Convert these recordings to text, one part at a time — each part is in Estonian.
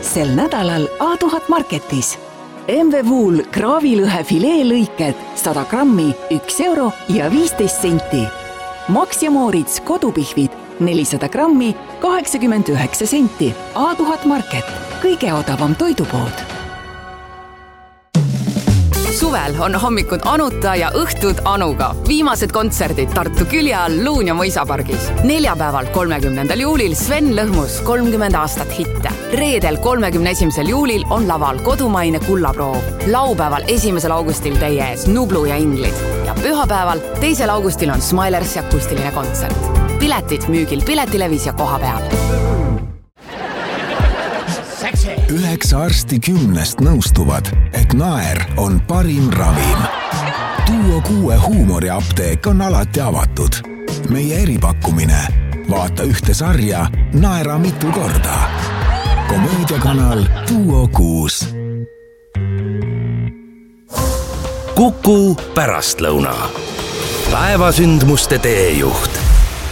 sel nädalal A1000 Marketis. MV Wool kraavilõhe fileelõiked 100 grammi 1 euro ja 15 senti. Max ja Moritz kodupihvid 400 grammi 89 senti. A1000 Market, kõige odavam toidupood. Suvel on hommikud Anuta ja õhtud Anuga. Viimased kontserdid Tartu külje all Luun ja Mõisapargis. Neljapäeval 30. juulil Sven Lõhmus 30 aastat hitte. Reedel 31. juulil on laval kodumaine kullaproov. Laupäeval 1. augustil teie ees Nublu ja Inglid. Ja pühapäeval 2. augustil on Smilers ja akustiline kontsert. Piletid müügil Piletilevis ja koha peal. 9 arsti 10 nõustuvad, et naer on parim ravim. Duo 6 huumoriapteek on alati avatud. Meie eripakkumine. Vaata ühte sarja, naera mitu korda. Komöödiakanal Duo 6. Kuku pärastlõuna. Päevasündmuste teejuht.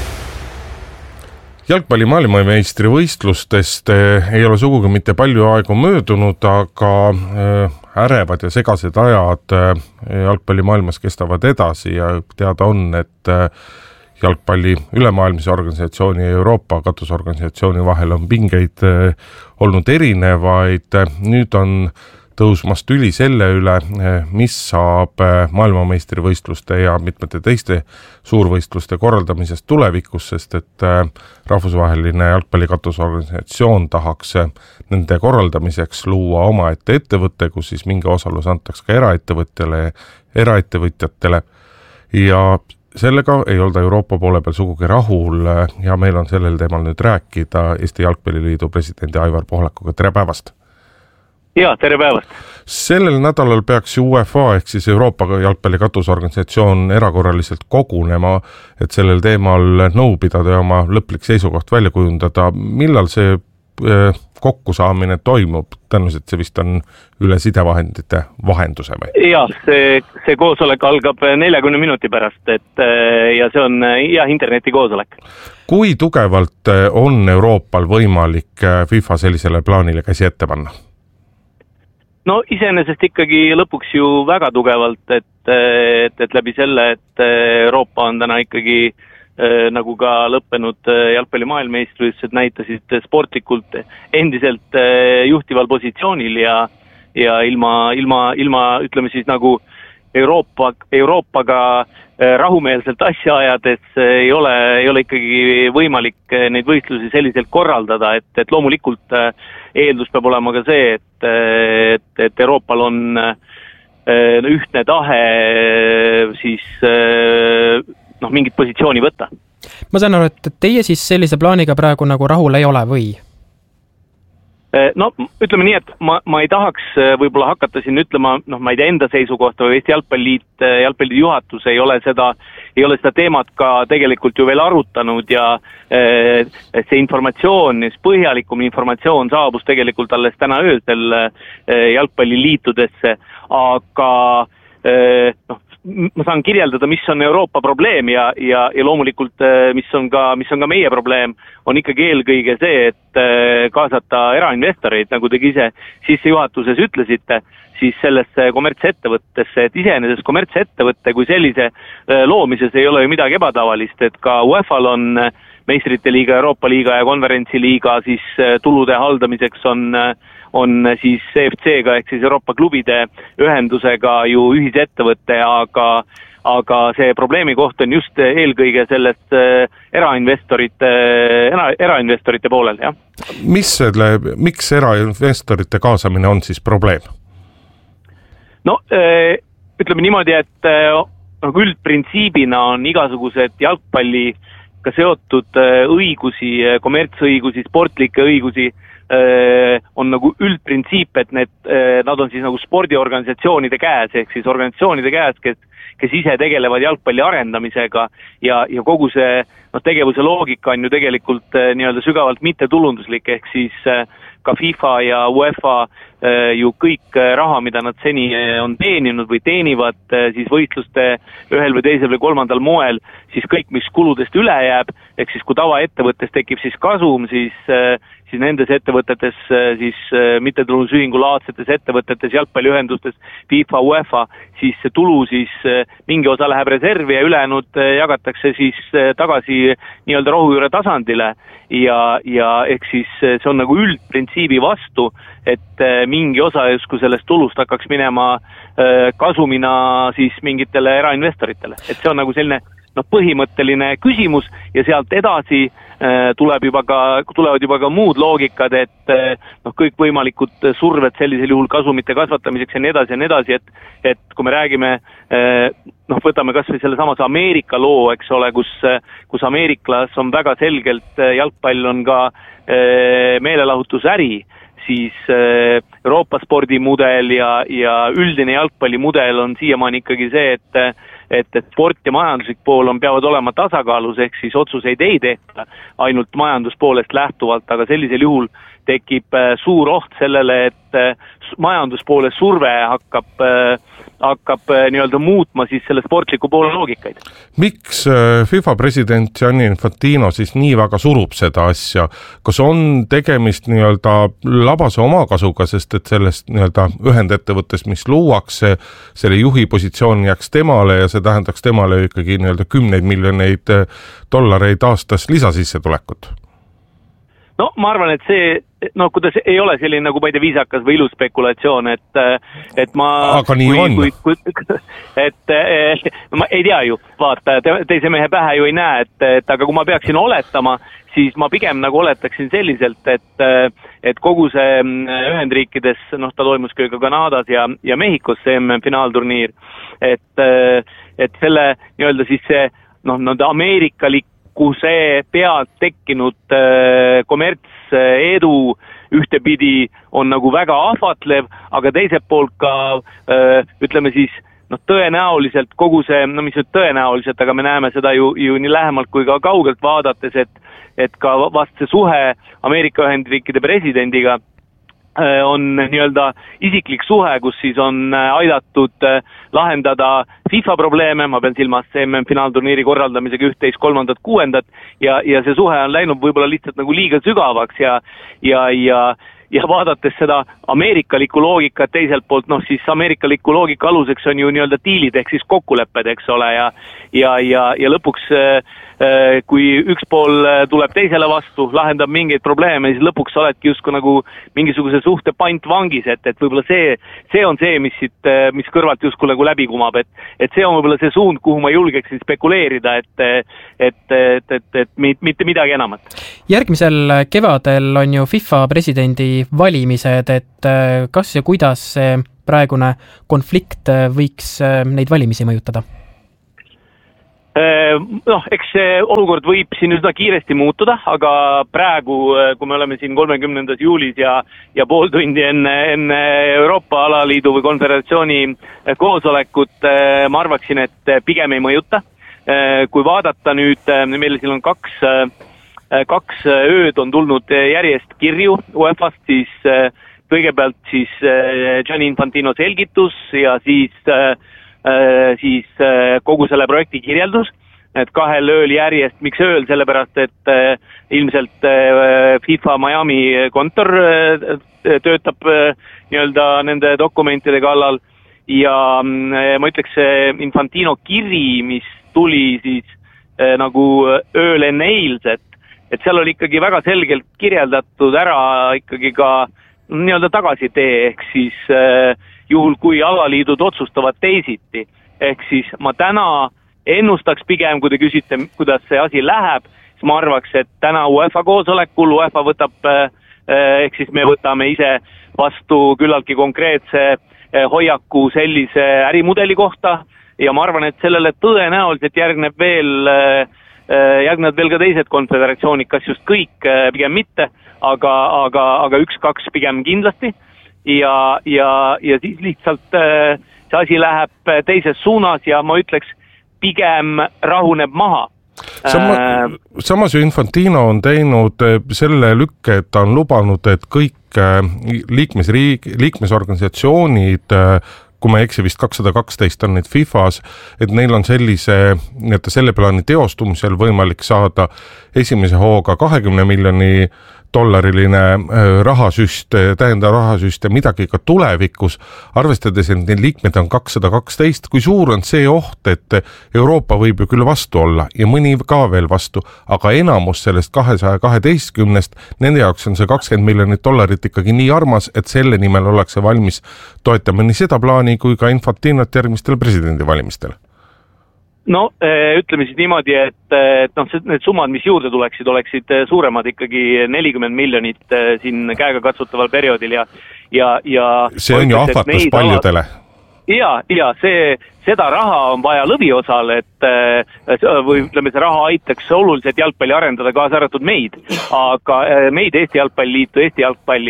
Jalgpalli maailmameistrivõistlustest ei ole sugugi mitte palju aegu möödunud, aga ärevad ja segased ajad jalgpalli maailmas kestavad edasi ja teada on, et jalgpalli ülemaailmse organisatsiooni ja Euroopa katusorganisatsiooni vahel on pingeid olnud erinevaid. Nüüd on tõusmas tüli selle üle, mis saab maailmameistrivõistluste ja mitmete teiste suurvõistluste korraldamisest tulevikus, sest et rahvusvaheline jalgpalli katusorganisatsioon tahaks nende korraldamiseks luua omaette ettevõtte, kus siis mingi osalus antaks ka eraettevõtjatele ja sellega ei olda Euroopa poole peal sugugi rahul ja meil on sellel teemal nüüd rääkida Eesti Jalgpalliliidu presidendi Aivar Pohlakuga. Tere päevast! Ja, tere päevast. Sellel nädalal peaks UEFA ehk siis Euroopa jalgpalli katusorganisatsioon erakorraliselt kogunema, et sellel teemal nõu pidada ja oma lõplik seisukoht välja kujundada. Millal see kokkusaamine toimub? Tõenäoliselt see vist on üle sidevahendite vahenduse või? Ja, see koosolek algab 40 minuti pärast ja see on interneti koosolek. Kui tugevalt on Euroopal võimalik FIFA sellisele plaanile käsi ette panna? No iseenesest ikkagi lõpuks ju väga tugevalt, et läbi selle, et Euroopa on täna ikkagi nagu ka lõppenud jalgpalli maailmameistrivõistlused näitasid sportlikult endiselt juhtival positsioonil ja ilma ütleme siis nagu Euroopaga rahumeelselt asja ajades ei ole ikkagi võimalik neid võistlusi selliselt korraldada, et loomulikult eeldus peab olema ka see, et Euroopal on ühtne tahe siis mingit positsiooni võtta. Ma saan aru, et teie siis sellise plaaniga praegu nagu rahul ei ole või? No, ütleme nii, et ma ei tahaks võib-olla hakata siin ütlema, ma ei tea enda seisukohta või Eesti Jalgpalliliidu juhatus ei ole seda teemat ka tegelikult ju veel arutanud ja see informatsioon, põhjalikum informatsioon saabus tegelikult alles täna öösel jalgpalliliitudesse, aga ma saan kirjeldada, mis on Euroopa probleem ja loomulikult, mis on ka meie probleem, on ikkagi eelkõige see, et kaasata erainvestoreid, nagu te ise sissejuhatuses ütlesite, siis sellesse kommertsettevõttesse, et iseenesest kommertsettevõtte kui sellise loomises ei ole ju midagi ebatavalist, et ka UEFA-l on meistrite liiga, Euroopa liiga ja konverentsiliiga siis tulude haldamiseks on siis EFC-ga ehk siis Euroopa klubide ühendusega ju ühisettevõtte, aga see probleemi koht on just eelkõige sellest erainvestorite poolel, jah. Miks erainvestorite kaasamine on siis probleem? No, ütleme niimoodi, et üldprintsiibina on igasugused jalgpalliga seotud õigusi, kommertsõigusi, sportlikke õigusi on nagu üldprintsiip, et nad on siis nagu spordiorganisatsioonide käes, ehk siis organisatsioonide käes, kes ise tegelevad jalgpalli arendamisega ja kogu see tegevuse loogika on ju tegelikult nii-öelda sügavalt mittetulunduslik, ehk siis ka FIFA ja UEFA ju kõik raha, mida nad seni on teeninud või teenivad siis võistluste ühel või teisel või kolmandal moel, siis kõik, mis kuludest üle jääb, ehk siis kui tavaettevõttes tekib siis kasum, siis nendes ettevõtetes, siis mittetulundusühingulaadsetes ettevõtetes, jalgpalliühendustes, FIFA, UEFA, siis see tulu siis mingi osa läheb reservi ja ülejäänud jagatakse siis tagasi nii-öelda rohujuure tasandile ja ehk siis see on nagu üldprintsiibi vastu, et mingi osa justkui sellest tulust hakkaks minema kasumina siis mingitele erainvestoritele. Et see on nagu selline põhimõtteline küsimus ja sealt edasi tulevad juba ka muud loogikad, et kõikvõimalikud surved sellisel juhul kasumite kasvatamiseks ja nii edasi, et kui me räägime, võtame kas või selle samas Ameerika loo, eks ole, kus Ameeriklas on väga selgelt, jalgpall on ka meelelahutusäri, siis Euroopa spordimudel ja üldine jalgpallimudel on siiamaani ikkagi see, et sport ja majanduslik pool peavad olema tasakaalus, ehk siis otsuseid ei tehta ainult majanduspoolest lähtuvalt, aga sellisel juhul tekib suur oht sellele, et majanduspoole surve hakkab nii-öelda muutma siis selle sportliku poole loogikaid. Miks FIFA president Gianni Infantino siis nii väga surub seda asja? Kas on tegemist nii-öelda labase omakasuga, sest et sellest nii-öelda ühendettevõttes, mis luuakse, selle juhi positsioon jääks temale ja see tähendaks temale ikkagi nii-öelda 10 miljoneid dollareid aastas lisasissetulekut? No ma arvan, et see, kuidas ei ole selline nagu ma ei tea viisakas või ilus spekulatsioon, et ma... Aga nii on. Ma ei tea ju, vaata, teise mehe pähe ju ei näe, et aga kui ma peaksin oletama, siis ma pigem nagu oletaksin selliselt, et kogu see Ühendriikides, ta toimus ka Kanadas ja Mehhikos see finaalturniir, et selle nii-öelda siis see ameerikalik see pealt tekkinud kommertsedu ühtepidi on nagu väga ahvatlev, aga teiselt poolt ka ütleme siis tõenäoliselt kogu see, mis nüüd tõenäoliselt, aga me näeme seda ju nii lähemalt kui ka kaugelt vaadates, et ka vast see suhe Ameerika Ühendriikide presidendiga on nii-öelda isiklik suhe, kus siis on aidatud lahendada FIFA probleeme, ma pean silmas MM-finaalturniiri korraldamisega 11, 3, 6 ja see suhe on läinud võib-olla lihtsalt nagu liiga sügavaks ja vaadates seda ameerikalikku loogikat teiselt poolt, siis ameerikaliku loogika aluseks on ju nii-öelda diilid ehk siis kokkulepped, eks ole, ja lõpuks kui üks pool tuleb teisele vastu, lahendab mingeid probleeme, siis lõpuks oledki justkui nagu mingisuguse suhte pantvangis, et võib-olla see on see, mis kõrvalt justkui nagu läbi kumab, et see on võib-olla see suund, kuhu ma julgeksin spekuleerida, et mitte midagi enamat. Järgmisel kevadel on ju FIFA presidendi valimised, et kas ja kuidas see praegune konflikt võiks neid valimisi mõjutada? Eks see olukord võib siin üsna kiiresti muutuda, aga praegu, kui me oleme siin 30. juulis ja pool tundi enne Euroopa alaliidu või konföderatsiooni koosolekut, ma arvaksin, et pigem ei mõjuta. Kui vaadata nüüd, meil siin on kaks ööd on tulnud järjest kirju UEFA-st, siis kõigepealt siis Gianni Infantino selgitus ja siis kogu selle projekti kirjeldus, et 2 ööl järjest, miks ööl, sellepärast, et ilmselt FIFA Miami kontor töötab nii-öelda nende dokumentide kallal ja ma ütleks Infantino kiri, mis tuli siis nagu ööl enne eilset, et seal oli ikkagi väga selgelt kirjeldatud ära ikkagi ka nii-öelda tagasitee, ehk siis juhul kui alaliidud otsustavad teisiti, ehk siis ma täna ennustaks pigem, kui te küsite, kuidas see asi läheb, siis ma arvaks, et täna UEFA koosolekul UEFA võtab, ehk siis me võtame ise vastu küllaltki konkreetse hoiaku sellise ärimudeli kohta ja ma arvan, et sellele tõenäoliselt järgneb veel ka teised konföderatsioonid, kas just kõik, pigem mitte, aga 1-2 pigem kindlasti ja siis lihtsalt see asi läheb teises suunas ja ma ütleks, pigem rahuneb maha. Samas ju Infantino on teinud selle lükke, et ta on lubanud, et kõik liikmesorganisatsioonid kui ma ei eksi, vist 212 on neid FIFAs, et neil on selle plaani teostumisel võimalik saada esimese hooga 20 miljoni dollariline rahasüst, täiendav rahasüst ja midagi ka tulevikus, arvestades, et neid liikmed on 212, kui suur on see oht, et Euroopa võib ju küll vastu olla ja mõni ka veel vastu, aga enamus sellest 212-st, nende jaoks on see 20 miljonit dollarit ikkagi nii armas, et selle nimel ollakse valmis toetama nii seda plaani kui ka Infantinot järgmistel presidendivalimistel. No ütleme siis niimoodi, et need summad, mis juurde tuleksid, oleksid suuremad ikkagi 40 miljonit siin käega katsutaval perioodil ja see on ju ahvatlus paljudele. Ja seda raha on vaja lõviosal, või ütleme, see raha aitaks oluliselt jalgpalli arendada, kaasa arvatud meid, aga meid Eesti Jalgpalliliitu, Eesti jalgpalli,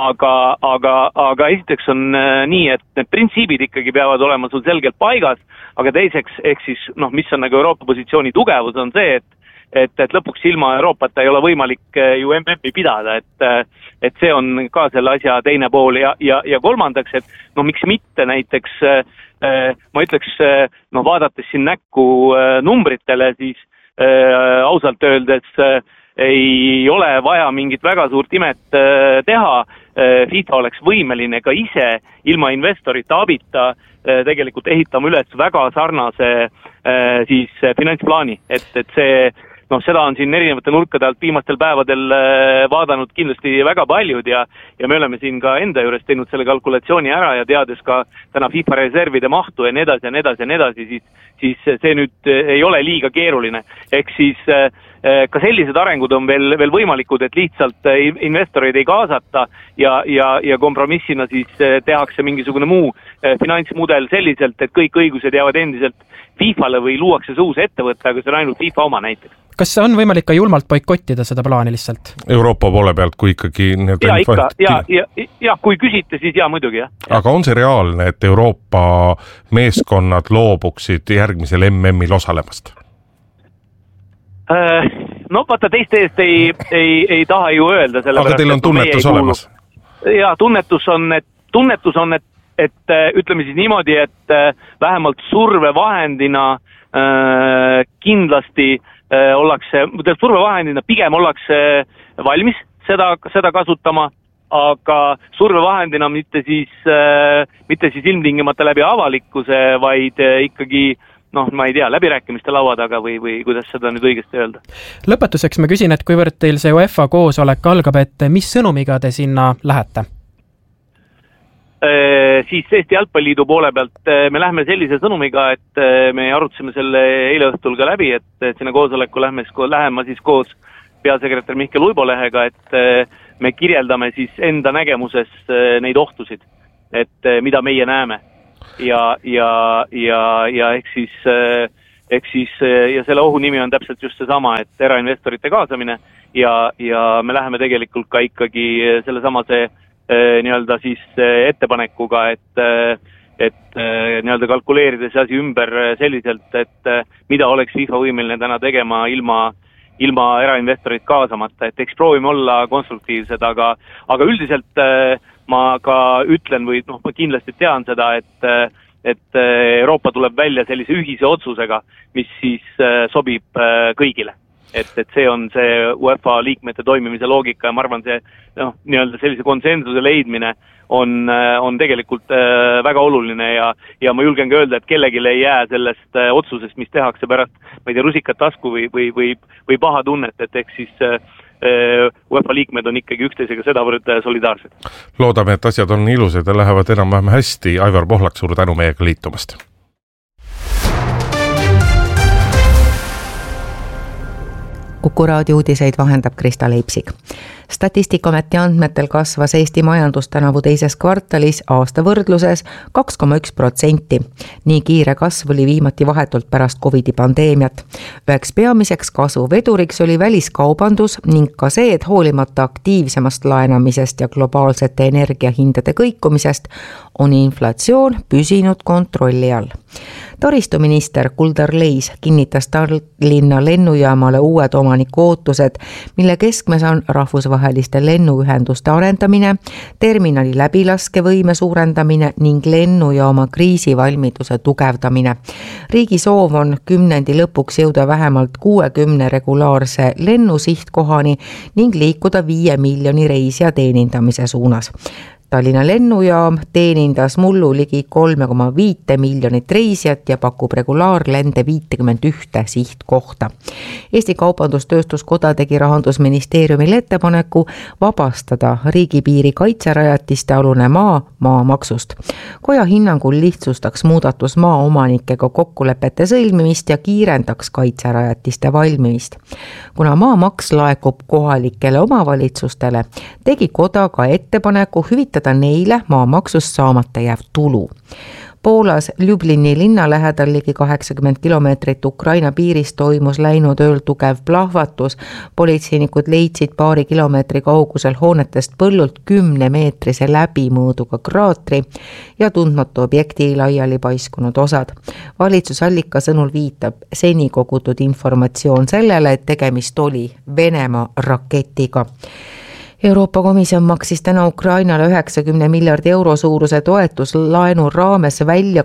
aga esiteks on nii, et need printsiibid ikkagi peavad olema sul selgelt paigas, aga teiseks, ehk siis, mis on nagu Euroopa positsiooni tugevus, on see, et lõpuks ilma Euroopata ei ole võimalik ju MM-i pidada, et see on ka selle asja teine pool ja kolmandaks, et miks mitte näiteks, ma ütleks, vaadates siin näkku numbritele, siis ausalt öeldes ei ole vaja mingit väga suurt imet teha, FIFA oleks võimeline ka ise ilma investorite abita tegelikult ehitama üles väga sarnase siis finantsplaani, et see seda on siin erinevate nurkade alt viimastel päevadel vaadanud kindlasti väga paljud ja me oleme siin ka enda juures teinud selle kalkulatsiooni ära ja teades ka täna FIFA reservide mahtu ja nii edasi, siis see nüüd ei ole liiga keeruline. Ehk siis ka sellised arengud on veel võimalikud, et lihtsalt investoreid ei kaasata ja kompromissina siis tehakse mingisugune muu finantsmudel selliselt, et kõik õigused jäävad endiselt FIFAle või luuakse see uus ettevõte, aga see on ainult FIFA oma näiteks. Kas on võimalik ka julmalt boikottida seda plaani lihtsalt? Euroopa poole pealt, kui ikkagi... Ja kui küsite, siis muidugi, jah. Aga on see reaalne, et Euroopa meeskonnad loobuksid järgmisel MM-il osalemast? Vaata teiste eest ei taha ju öelda. Aga teil on tunnetus olemas? Ja tunnetus on, et ütleme siis niimoodi, et vähemalt survevahendina kindlasti survevahendina pigem ollakse valmis seda kasutama, aga survevahendina mitte siis ilmtingimata läbi avalikkuse, vaid ikkagi ma ei tea, läbirääkimiste laua taga või kuidas seda nüüd õigesti öelda. Lõpetuseks ma küsin, et kuivõrd teil see UEFA koosolek algab, et mis sõnumiga te sinna lähete? Siis Eesti Jalgpalliliidu poole pealt me lähme sellise sõnumiga, et me arutasime selle eile õhtul ka läbi, et sinna koosoleku läheme siis koos peasekretär Mihkel Uibolehega, et me kirjeldame siis enda nägemuses neid ohtusid, et mida meie näeme ja ehk siis ja selle ohu nimi on täpselt just seesama, et erainvestorite kaasamine ja me läheme tegelikult ka ikkagi selle samase nii-öelda siis ettepanekuga, et nii-öelda kalkuleerida see asi ümber selliselt, et mida oleks FIFA võimeline täna tegema ilma erainvestorit kaasamata, et eks proovime olla konstruktiivsed, aga üldiselt ma ka ütlen või ma kindlasti tean seda, et Euroopa tuleb välja sellise ühise otsusega, mis siis sobib kõigile. Et see on see UEFA liikmete toimimise loogika ja ma arvan, see nii-öelda sellise konsensuse leidmine on tegelikult väga oluline ja ma julgen ka öelda, et kellelgi ei jää sellest otsusest, mis tehakse pärast, ma ei tea, rusikat tasku või paha tunnet, et ehk siis UEFA liikmed on ikkagi üksteisega sedavõrd solidaarsed. Loodame, et asjad on ilusad ja lähevad enam-vähem hästi. Aivar Pohlak, suur tänu meiega liitumast. Kuku raadio uudiseid vahendab Krista Leipsik. Statistikaameti andmetel kasvas Eesti majandus tänavu teises kvartalis aasta võrdluses 2,1%. Nii kiire kasv oli viimati vahetult pärast COVID-i pandeemiat. Üheks peamiseks kasvuveduriks oli väliskaubandus ning ka see, et hoolimata aktiivsemast laenamisest ja globaalsete energiahindade kõikumisest on inflatsioon püsinud kontrolli all. Taristuminister Kuldar Leis kinnitas Tallinna lennujaamale uued omaniku ootused, mille keskmes on rahvusvaheliste lennuühenduste arendamine, terminali läbilaskevõime suurendamine ning lennujaama kriisivalmiduse tugevdamine. Riigi soov on kümnendi lõpuks jõuda vähemalt 60 regulaarse lennusihtkohani ning liikuda 5 miljoni reisija teenindamise suunas. Tallinna lennujaam teenindas mullu ligi 3,5 miljonit reisijat ja pakub regulaarlende 51 sihtkohta. Eesti Kaubandus-Tööstuskoda tegi Rahandusministeeriumile ettepaneku vabastada riigipiiri kaitserajatiste alune maa maamaksust. Koja hinnangul lihtsustaks muudatus maaomanikega kokkulepete sõlmimist ja kiirendaks kaitserajatiste valmimist. Kuna maamaks laekub kohalikele omavalitsustele, tegi koda ka ettepaneku hüvitada neile maamaksust saamata jääv tulu. Poolas Ljublini linna lähedal ligi 80 kilomeetrit Ukraina piirist toimus läinud ööl tugev plahvatus. Politseinikud leidsid paari kilomeetri kaugusel hoonetest põllult 10-meetrise läbimõõduga kraatri ja tundmatu objekti laiali paiskunud osad. Valitsusallika sõnul viitab seni kogutud informatsioon sellele, et tegemist oli Venemaa raketiga. Euroopa Komisjon maksis täna Ukrainale 90 miljardi euro suuruse toetuslaenu raames välja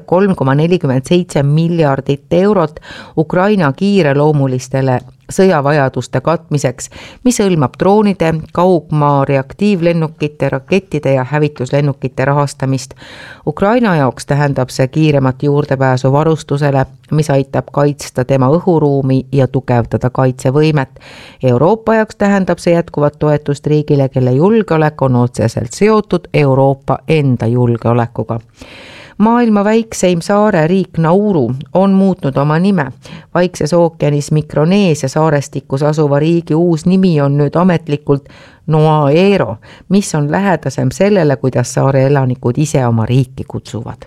3,47 miljardit eurot Ukraina kiireloomulistele sõjavajaduste katmiseks, mis hõlmab droonide, kaugmaa reaktiivlennukite, rakettide ja hävituslennukite rahastamist. Ukraina jaoks tähendab see kiiremat juurdepääsu varustusele, mis aitab kaitsta tema õhuruumi ja tugevdada kaitsevõimet. Euroopa jaoks tähendab see jätkuvat toetust riigile, kelle julgeolek on otseselt seotud Euroopa enda julgeolekuga. Maailma väikseim saare riik Nauru on muutnud oma nime. Vaikses ookeanis Mikroneesia saarestikus asuva riigi uus nimi on nüüd ametlikult Noaero, mis on lähedasem sellele, kuidas saare elanikud ise oma riiki kutsuvad.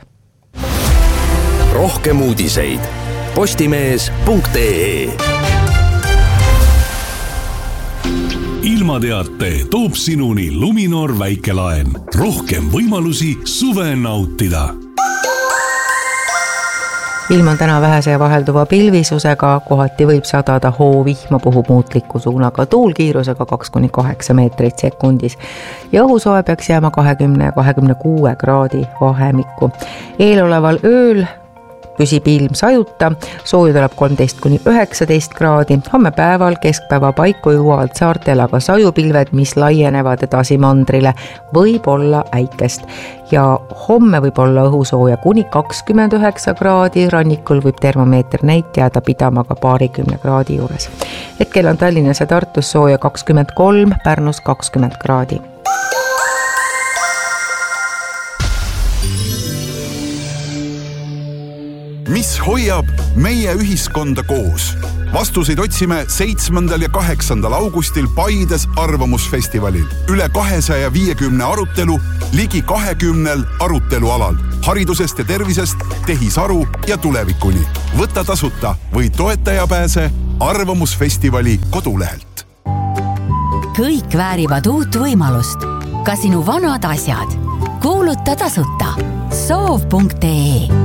Rohkem uudiseid postimees.ee. Ilmateate toob sinuni Luminor väikelaen. Rohkem võimalusi suve nautida. Ilm on täna vähese ja vahelduva pilvisusega, kohati võib sadada hoovihma, puhub muutliku suunaga tuul kiirusega 2–8 meetrit sekundis ja õhusoe peaks jääma 20 ja 26 kraadi vahemikku. Eeloleval ööl püsib ilm sajuta, sooju tuleb 13–19 kraadi, homme päeval keskpäeva paiku jõuavad saartel aga sajupilved, mis laienevad edasi mandrile, võib olla äikest ja homme võib olla õhusooja kuni 29 kraadi, rannikul võib termomeeter näit jääda pidama ka 20 kraadi juures. Hetkel on Tallinnas ja Tartus sooja 23, Pärnus 20 kraadi. Mis hoiab meie ühiskonda koos? Vastuseid otsime 7. ja 8. augustil Paides arvamusfestivalil. Üle 250 arutelu, ligi 20 arutelualal. Haridusest ja tervisest, tehisaru ja tulevikuni. Võta tasuta või toetaja pääse arvamusfestivali kodulehelt. Kõik väärivad uut võimalust. Ka sinu vanad asjad. Kuuluta tasuta. Soov.ee.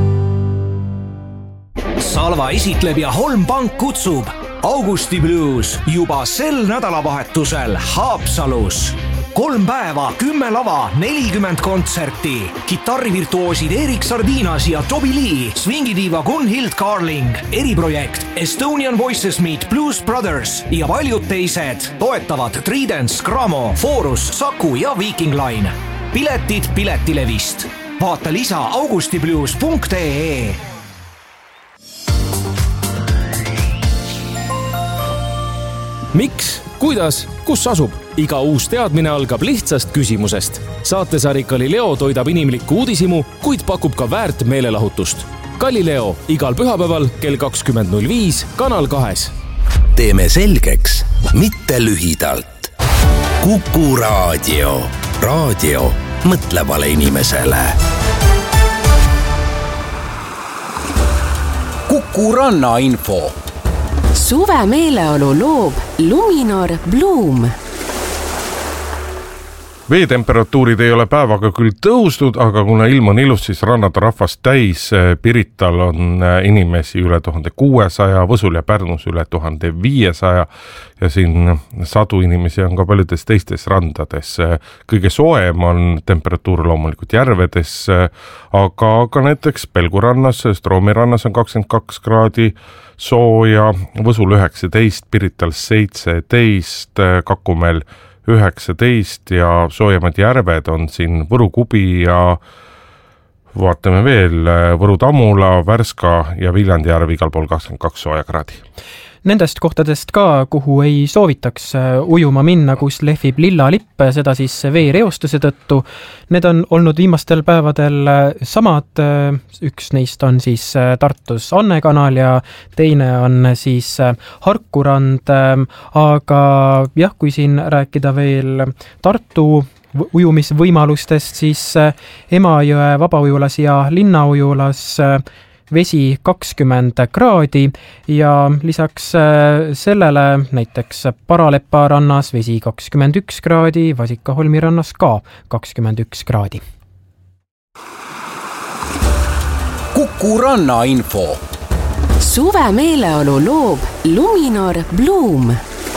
Salva esitleb ja Holm Pank kutsub Augusti Blues juba sel nädalavahetusel Haapsalus. 3 päeva, 10 lava, 40 kontserti. Kitarrivirtuoosid Erik Sardinas ja Toby Lee, swingidiiva Gunhild Carling, eriprojekt Estonian Voices Meet Blues Brothers ja paljud teised toetavad Tridents, Gramo, Forus, Saku ja Viking Line. Piletid Piletilevist. Vaata lisa augustiblues.ee. Miks, kuidas, kus asub? Iga uus teadmine algab lihtsast küsimusest. Saatesari Galileo toidab inimlikku uudisimu, kuid pakub ka väärt meelelahutust. Galileo igal pühapäeval kell 20.05 Kanal 2. Teeme selgeks, mitte lühidalt. Kuku raadio. Raadio mõtlevale inimesele. Kuku ranna info. Suve meeleolu loob Luminor Bloom. veetemperatuurid ei ole päevaga küll tõusnud, aga kuna ilm on ilus, siis rannad on rahvast täis. Pirital on inimesi üle 1600, Võsul ja Pärnus üle 1500 ja siin sadu inimesi on ka paljudes teistes randades. Kõige soojem on temperatuur loomulikult järvedes, aga ka näiteks Pelgurannas, Stroomi rannas on 22 kraadi sooja, Võsul 19, Pirital 17, Kakumäel 19 ja soojemad järved on siin Võru Kubi ja vaatame veel Võru Tammula, Värska ja Viljandi järv igal pool 22 sooja kraadi. Nendest kohtadest ka, kuhu ei soovitaks ujuma minna, kus lehvib lilla lipp, seda siis veereostuse tõttu. Need on olnud viimastel päevadel samad, üks neist on siis Tartus Anne kanal ja teine on siis Harkurand, aga jah, kui siin rääkida veel Tartu ujumisvõimalustest, siis Emajõe vabaujulas ja linnaujulas vesi 20 kraadi ja lisaks sellele näiteks Paralepa rannas vesi 21 kraadi, Vasikaholmi rannas ka 21 kraadi. Kuku Ranna info. Suve meeleolu loob Luminor Bloom.